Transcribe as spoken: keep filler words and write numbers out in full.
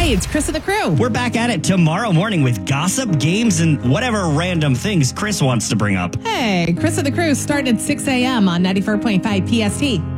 Hey, it's Chris and the crew. We're back at it tomorrow morning with gossip, games, and whatever random things Chris wants to bring up. Hey, Chris and the crew starting at six a.m. on ninety-four point five P S T.